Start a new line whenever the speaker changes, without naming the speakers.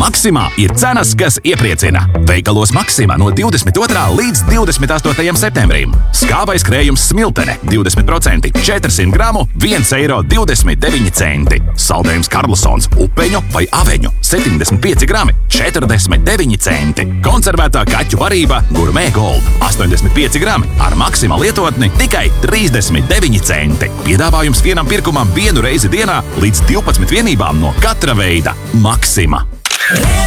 Maksimā ir cenas, kas iepriecina. Veikalos Maksimā no 22. līdz 28. septembrim. Skābais krējums smiltene 20%, 400 gramu, 1,29 eiro. Saldējums Karlsons, upeņu vai aveņu 75 grami, 49 centi. Konservētā kaķu barība Gourmet Gold 85 grami ar Maksimā lietotni tikai 39 centi. Piedāvājums vienam pirkumam vienu reizi dienā līdz 12 vienībām no katra veida. Maksimā.